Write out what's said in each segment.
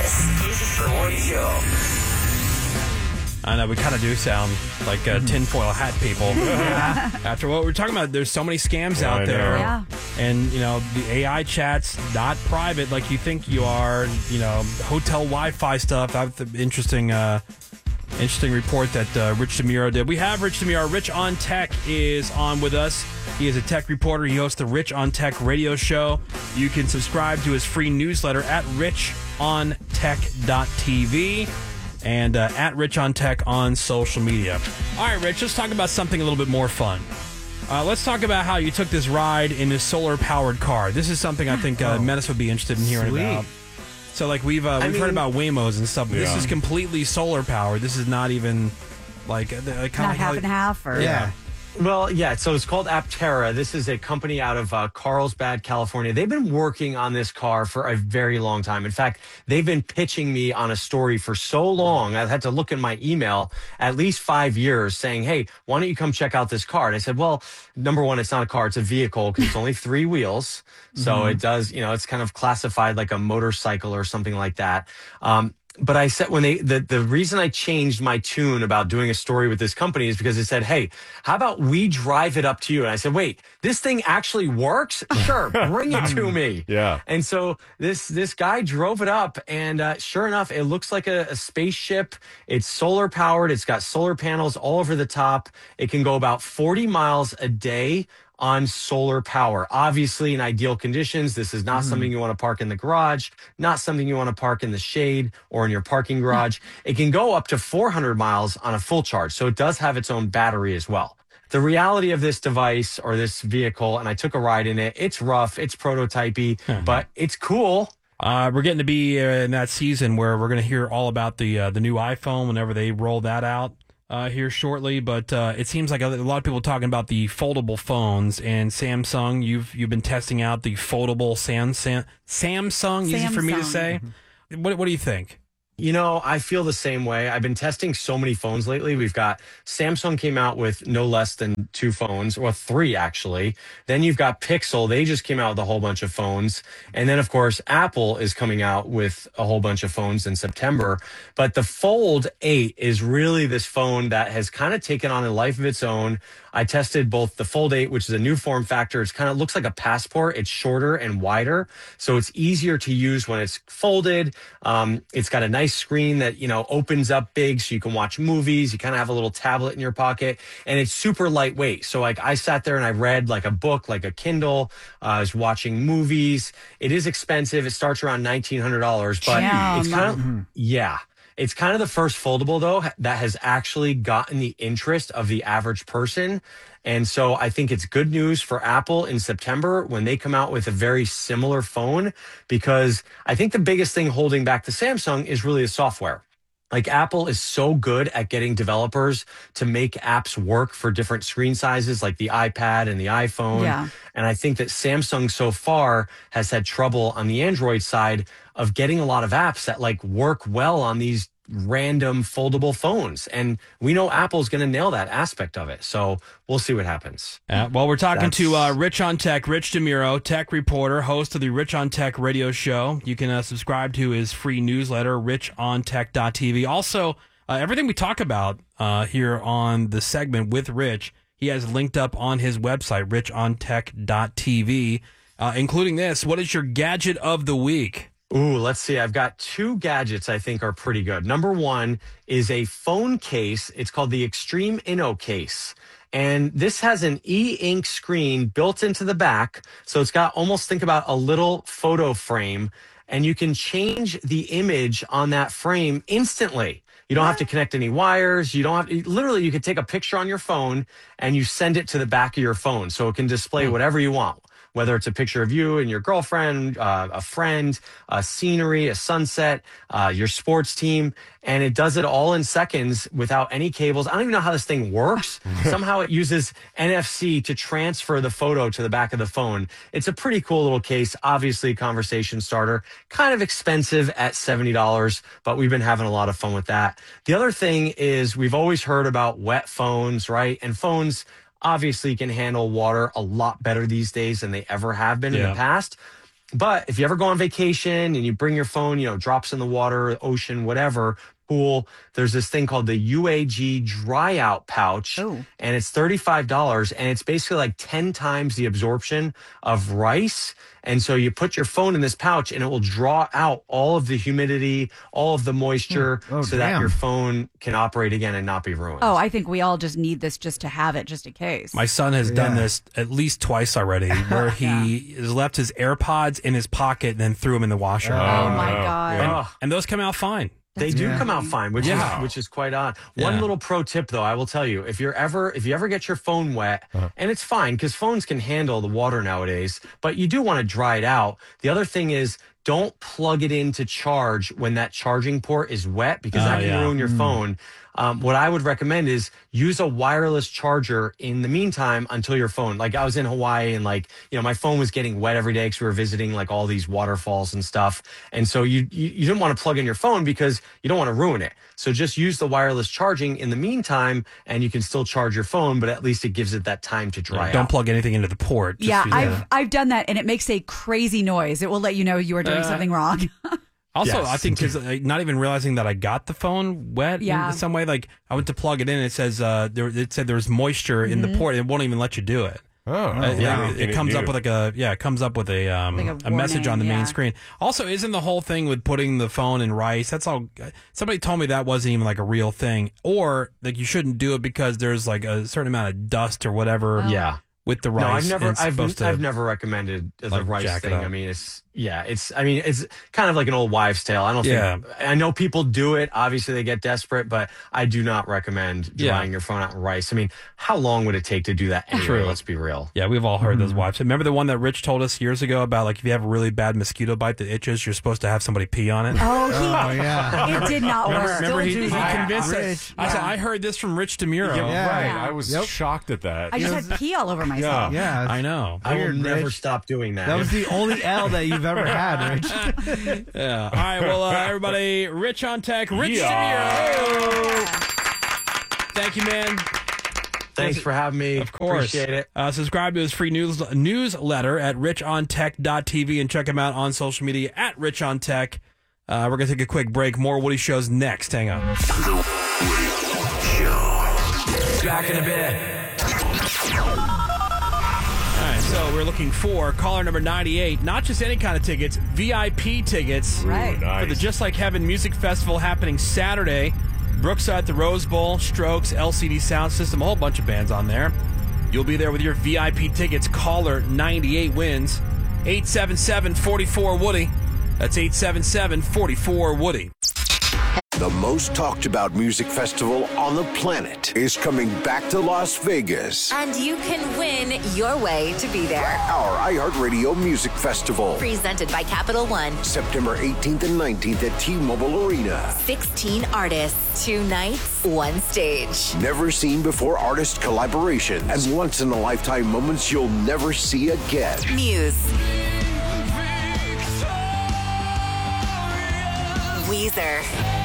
This is the morning show. I know, we kind of do sound like tinfoil hat people. After what we're talking about, there's so many scams out there. Yeah. And, the AI chat's not private like you think you are. Hotel Wi-Fi stuff. That's the interesting report that Rich DeMuro did. We have Rich DeMuro. Rich on Tech is on with us. He is a tech reporter. He hosts the Rich on Tech radio show. You can subscribe to his free newsletter at richontech.tv. And at Rich on Tech on social media. All right, Rich, let's talk about something a little bit more fun. Let's talk about how you took this ride in this solar-powered car. This is something I think Menace would be interested in hearing about. So, we've heard about Waymos and stuff. But This is completely solar-powered. This is not even, kind of Not half and half? Or Yeah. Well, yeah, so it's called Aptera. This is a company out of Carlsbad, California. They've been working on this car for a very long time. In fact, they've been pitching me on a story for so long. I've had to look in my email at least 5 years saying, hey, why don't you come check out this car? And I said, well, number one, it's not a car, it's a vehicle because it's only 3 wheels. So it does, it's kind of classified like a motorcycle or something like that. But I said the reason I changed my tune about doing a story with this company is because they said, hey, how about we drive it up to you? And I said, wait, this thing actually works? Sure, bring it to me. Yeah. And so this guy drove it up, and sure enough, it looks like a spaceship. It's solar powered. It's got solar panels all over the top. It can go about 40 miles a day on solar power. Obviously, in ideal conditions, this is not something you want to park in the garage, not something you want to park in the shade or in your parking garage. It can go up to 400 miles on a full charge, so it does have its own battery as well. The reality of this device or this vehicle, and I took a ride in it, it's rough, it's prototypey, but it's cool. We're getting to be in that season where we're going to hear all about the new iPhone whenever they roll that out. Here shortly, but it seems like a lot of people talking about the foldable phones, and Samsung. You've been testing out the foldable Samsung. Easy for me to say. What do you think? I feel the same way. I've been testing so many phones lately. We've got Samsung came out with no less than 2 phones, or 3 actually. Then you've got Pixel. They just came out with a whole bunch of phones. And then, of course, Apple is coming out with a whole bunch of phones in September. But the Fold 8 is really this phone that has kind of taken on a life of its own. I tested both the Fold 8, which is a new form factor. It's kind of looks like a Passport. It's shorter and wider, so it's easier to use when it's folded. It's got a nice screen that, opens up big so you can watch movies. You kind of have a little tablet in your pocket, and it's super lightweight. So I sat there and I read like a book, like a Kindle. I was watching movies. It is expensive. It starts around $1,900, but it's kind of, It's kind of the first foldable, though, that has actually gotten the interest of the average person. And so I think it's good news for Apple in September when they come out with a very similar phone, because I think the biggest thing holding back the Samsung is really the software. Like, Apple is so good at getting developers to make apps work for different screen sizes, like the iPad and the iPhone. Yeah. And I think that Samsung so far has had trouble on the Android side of getting a lot of apps that work well on these random foldable phones. And we know Apple's going to nail that aspect of it. So we'll see what happens. Well, we're talking to Rich on Tech, Rich DeMuro, tech reporter, host of the Rich on Tech radio show. You can subscribe to his free newsletter, richontech.tv. Also, everything we talk about here on the segment with Rich, he has linked up on his website, richontech.tv, including this. What is your gadget of the week? Ooh, let's see. I've got 2 gadgets I think are pretty good. Number one is a phone case. It's called the Extreme Inno case. And this has an e-ink screen built into the back. So it's got almost, think about a little photo frame, and you can change the image on that frame instantly. You don't have to connect any wires. You don't have literally, you could take a picture on your phone and you send it to the back of your phone so it can display whatever you want. Whether it's a picture of you and your girlfriend, a friend, a scenery, a sunset, your sports team, and it does it all in seconds without any cables. I don't even know how this thing works. Somehow it uses NFC to transfer the photo to the back of the phone. It's a pretty cool little case. Obviously, a conversation starter. Kind of expensive at $70, but we've been having a lot of fun with that. The other thing is we've always heard about wet phones, right? And phones obviously can handle water a lot better these days than they ever have been in the past. But if you ever go on vacation and you bring your phone, drops in the water, ocean, whatever, pool, there's this thing called the UAG dry out pouch. Oh. And it's $35. And it's basically like 10 times the absorption of rice. And so you put your phone in this pouch and it will draw out all of the humidity, all of the moisture so that your phone can operate again and not be ruined. Oh, I think we all just need this just to have it, just in case. My son has done this at least twice already, where he has left his AirPods in his pocket and then threw them in the washer. Oh, my God. And those come out fine. They do come out fine, which is quite odd. One little pro tip, though, I will tell you: if you ever get your phone wet, and it's fine because phones can handle the water nowadays, but you do want to dry it out. The other thing is, don't plug it in to charge when that charging port is wet because that can ruin your phone. What I would recommend is use a wireless charger in the meantime until your phone. Like I was in Hawaii and my phone was getting wet every day because we were visiting like all these waterfalls and stuff. And so you didn't want to plug in your phone because you don't want to ruin it. So just use the wireless charging in the meantime and you can still charge your phone, but at least it gives it that time to dry out. Don't plug anything into the port. Just I've done that and it makes a crazy noise. It will let you know you are doing something wrong. Also, I think because not even realizing that I got the phone wet in some way, like I went to plug it in, and it says it said there was moisture in the port. It won't even let you do it. It comes up with a message on the main screen. Also, isn't the whole thing with putting the phone in rice? That's all. Somebody told me that wasn't even like a real thing, or like you shouldn't do it because there's like a certain amount of dust or whatever. Yeah. With the rice. No, I've never recommended the rice thing. I mean, it's kind of like an old wives' tale. I don't think, I know people do it. Obviously they get desperate, but I do not recommend drying your phone out in rice. I mean, how long would it take to do that anyway? True. Let's be real. Yeah, we've all heard those wives. Remember the one that Rich told us years ago about like if you have a really bad mosquito bite that itches, you're supposed to have somebody pee on it? It did not work. Remember he convinced us. I heard this from Rich DeMuro. Right. I was shocked at that. I just had pee all over myself. Yeah, I know. I will never stop doing that. That was the only L that you've ever had, Rich. Yeah. All right. Well, everybody, Rich on Tech, Rich DeMuro. Thank you, man. Thanks for having me. Of course. Appreciate it. Subscribe to his free newsletter at richontech.tv and check him out on social media at richontech. We're going to take a quick break. More Woody Shows next. Hang on. Back in a bit. All right, so we're looking for caller number 98. Not just any kind of tickets, VIP tickets Right. for the Just Like Heaven Music Festival happening Saturday. Brookside at the Rose Bowl, Strokes, LCD Sound System, a whole bunch of bands on there. You'll be there with your VIP tickets. Caller 98 wins. 877-44-WOODY. That's 877-44-WOODY. The most talked about music festival on the planet is coming back to Las Vegas. And you can win your way to be there. Our iHeartRadio Music Festival. Presented by Capital One. September 18th and 19th at T-Mobile Arena. 16 artists, 2 nights, 1 stage. Never seen before artist collaborations and once in a lifetime moments you'll never see again. Muse. Weezer.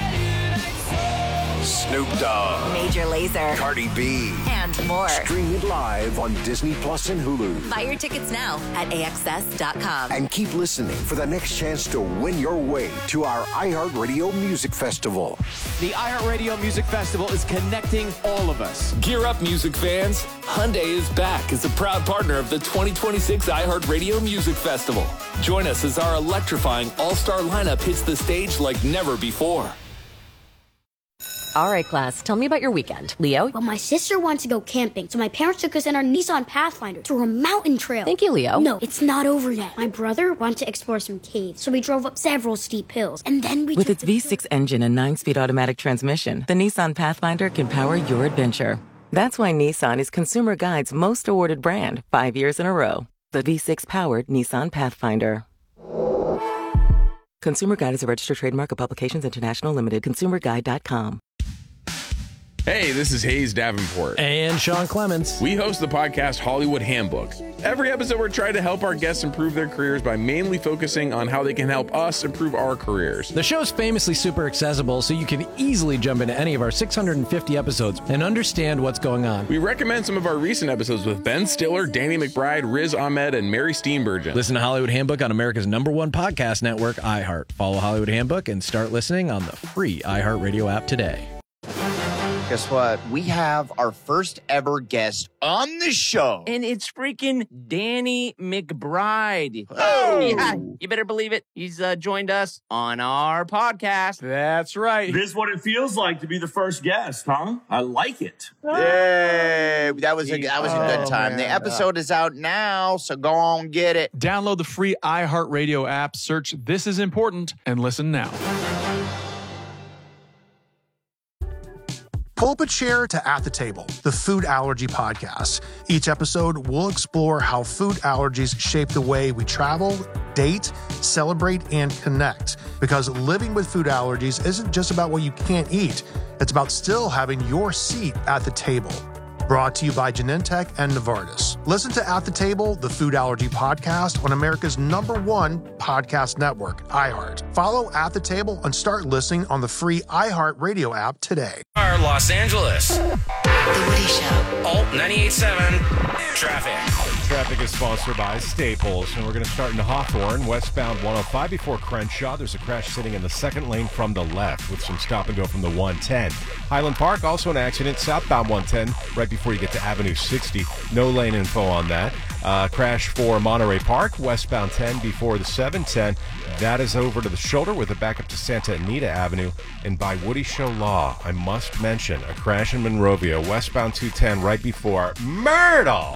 Snoop Dogg. Major Lazer. Cardi B. And more. Stream it live on Disney Plus and Hulu. Buy your tickets now at AXS.com. And keep listening for the next chance to win your way to our iHeartRadio Music Festival. The iHeartRadio Music Festival is connecting all of us. Gear up, music fans. Hyundai is back as a proud partner of the 2026 iHeartRadio Music Festival. Join us as our electrifying all-star lineup hits the stage like never before. All right, class, tell me about your weekend. Leo? Well, my sister wanted to go camping, so my parents took us in our Nissan Pathfinder to a mountain trail. Thank you, Leo. No, it's not over yet. My brother wanted to explore some caves, so we drove up several steep hills, and then we With its V6 engine and 9-speed automatic transmission, the Nissan Pathfinder can power your adventure. That's why Nissan is Consumer Guide's most awarded brand 5 years in a row. The V6-powered Nissan Pathfinder. Consumer Guide is a registered trademark of Publications International Limited. ConsumerGuide.com. Hey, this is Hayes Davenport. And Sean Clements. We host the podcast Hollywood Handbook. Every episode, we're trying to help our guests improve their careers by mainly focusing on how they can help us improve our careers. The show's famously super accessible, so you can easily jump into any of our 650 episodes and understand what's going on. We recommend some of our recent episodes with Ben Stiller, Danny McBride, Riz Ahmed, and Mary Steenburgen. Listen to Hollywood Handbook on America's #1 podcast network, iHeart. Follow Hollywood Handbook and start listening on the free iHeartRadio app today. Guess what? We have our first ever guest on the show. And it's freaking Danny McBride. Oh! Yeah, you better believe it. He's joined us on our podcast. That's right. This is what it feels like to be the first guest, huh? I like it. Yay! That was a good time. The episode is out now, so go on get it. Download the free iHeartRadio app, search This Is Important, and listen now. Pull up a chair to At the Table, the food allergy podcast. Each episode, we'll explore how food allergies shape the way we travel, date, celebrate, and connect. Because living with food allergies isn't just about what you can't eat. It's about still having your seat at the table. Brought to you by Genentech and Novartis. Listen to At the Table, the food allergy podcast on America's #1 podcast network, iHeart. Follow At the Table and start listening on the free iHeartRadio app today. Los Angeles. The Woody Show. Alt 98.7. Traffic. Traffic is sponsored by Staples, and we're going to start in Hawthorne, westbound 105 before Crenshaw. There's a crash sitting in the second lane from the left with some stop and go from the 110. Highland Park, also an accident, southbound 110, right before you get to Avenue 60. No lane info on that. Crash for Monterey Park, westbound 10 before the 710. That is over to the shoulder with a backup to Santa Anita Avenue. And by Woody Show Law, I must mention a crash in Monrovia, westbound 210, right before Myrtle.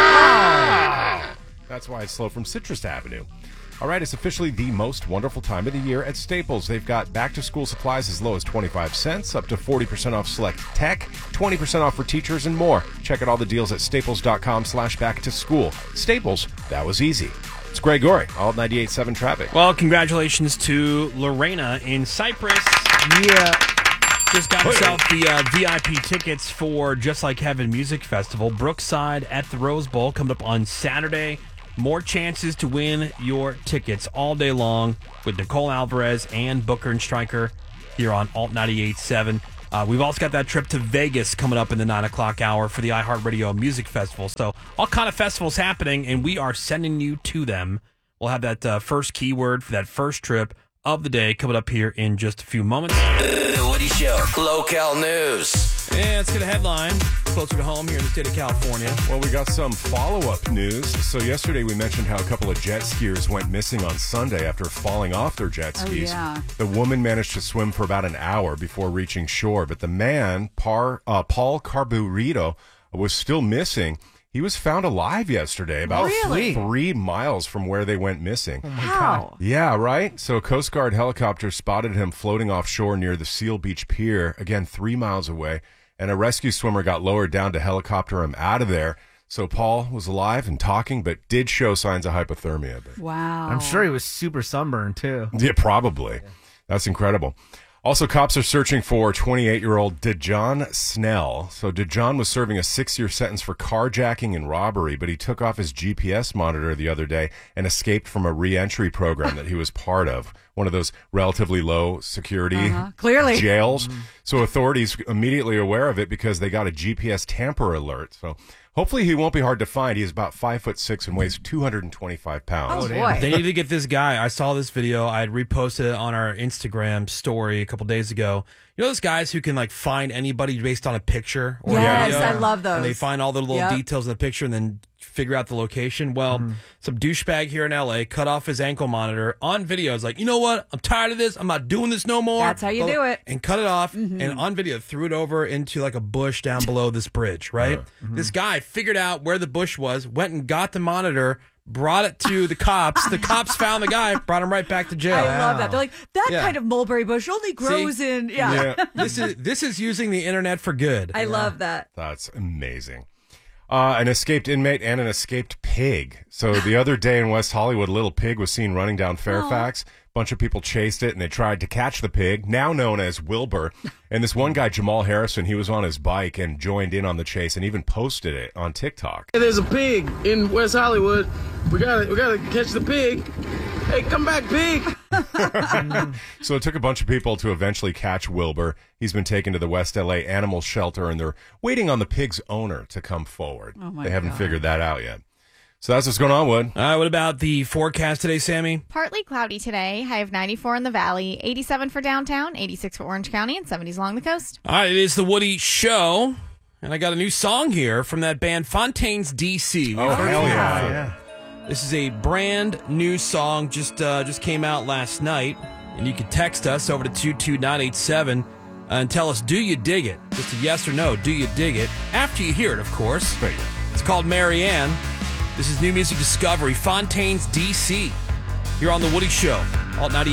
That's why it's slow from Citrus Avenue. All right, it's officially the most wonderful time of the year at Staples. They've got back-to-school supplies as low as 25 cents, up to 40% off select tech, 20% off for teachers, and more. Check out all the deals at staples.com/back-to-school. Staples, that was easy. It's Greg Gorey, Alt 98.7 Traffic. Well, congratulations to Lorena in Cyprus. Yeah. Just got herself the VIP tickets for Just Like Heaven Music Festival. Brookside at the Rose Bowl coming up on Saturday. More chances to win your tickets all day long with Nicole Alvarez and Booker and Stryker here on Alt 98.7. We've also got that trip to Vegas coming up in the 9 o'clock hour for the iHeartRadio Music Festival. So all kind of festivals happening, and we are sending you to them. We'll have that first keyword for that first trip of the day coming up here in just a few moments. The Woody Show. Local news. And let's get a headline closer to home here in the state of California. Well, we got some follow-up news. So yesterday we mentioned how a couple of jet skiers went missing on Sunday after falling off their jet skis. Yeah. The woman managed to swim for about an hour before reaching shore, but the man, Paul Carburito, was still missing. He was found alive yesterday, about 3 miles from where they went missing. Oh my God. Yeah, right? So a Coast Guard helicopter spotted him floating offshore near the Seal Beach Pier, again 3 miles away, and a rescue swimmer got lowered down to helicopter him out of there. So Paul was alive and talking, but did show signs of hypothermia. Wow. I'm sure he was super sunburned, too. Yeah, probably. Yeah. That's incredible. Also, cops are searching for 28-year-old Dejon Snell. So Dejon was serving a 6-year sentence for carjacking and robbery, but he took off his GPS monitor the other day and escaped from a re-entry program that he was part of, one of those relatively low security Clearly. jails. So authorities immediately aware of it because they got a GPS tamper alert. So hopefully he won't be hard to find. He is about 5'6" and weighs 225 pounds. Oh, boy. They need to get this guy. I saw this video. I had reposted it on our Instagram story a couple days ago. You know those guys who can like find anybody based on a picture or yes, video? I love those. And they find all the little details in the picture and then figure out the location. Well, some douchebag here in LA cut off his ankle monitor on video. It's like, you know what? I'm tired of this. I'm not doing this no more. That's how you do it. And cut it off. And on video, threw it over into like a bush down below this bridge, right? This guy figured out where the bush was, went and got the monitor, brought it to the cops. The cops found the guy, brought him right back to jail. I love that. They're like, that kind of mulberry bush only grows in. Yeah. This is using the internet for good. I love that. That's amazing. An escaped inmate and an escaped pig. So the other day in West Hollywood, a little pig was seen running down Fairfax. bunch of people chased it, and they tried to catch the pig, now known as Wilbur. And this one guy, Jamal Harrison, he was on his bike and joined in on the chase and even posted it on TikTok. Hey, there's a pig in West Hollywood. We gotta catch the pig. Hey, come back, pig! So it took a bunch of people to eventually catch Wilbur. He's been taken to the West LA Animal Shelter, and they're waiting on the pig's owner to come forward. Oh my They haven't God. figured that out yet. So that's what's going on, Wood. All right, what about the forecast today, Sammy? Partly cloudy today. High of 94 in the valley, 87 for downtown, 86 for Orange County, and 70s along the coast. All right, it is the Woody Show, and I got a new song here from that band Fontaines DC. Oh, hell yeah. This is a brand new song, just came out last night, and you can text us over to 22987 and tell us, do you dig it? Just a yes or no, do you dig it? After you hear it, of course. It's called Marianne. This is New Music Discovery, Fontaines DC. Here on The Woody Show, Alt 98.